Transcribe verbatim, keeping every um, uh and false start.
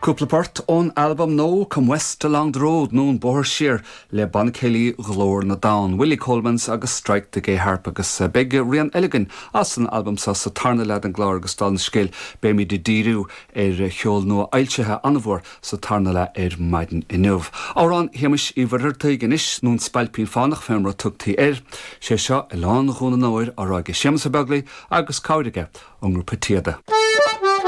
Cúplapart ón album nó come west along the road nún bohar sir le ban Kelly glór na down. Willie Coleman's agus strike de gay harp agus uh, beg Rian Elligan as an album sa sa tarna lad an glár agus dal scil be mi de díru er uh, chiol nó ailchethe anmhór sa tarna la er maiden innuv. Árán heimiis I bharrta ganis nún spalpín fánach femra tugtí er sé seo elán gúna nóir a ráige sémas a beglaí agus cáirige an grúpa tíada.